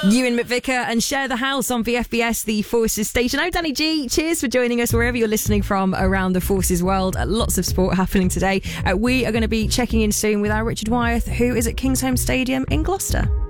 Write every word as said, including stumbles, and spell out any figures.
Ewan McVicker and Share the House on V F B S, the Forces station. I'm Danny G. Cheers for joining us wherever you're listening from around the Forces world. Uh, lots of sport happening today. Uh, we are going to be checking in soon with our Richard Wyeth, who is at Kingsholm Stadium in Gloucester.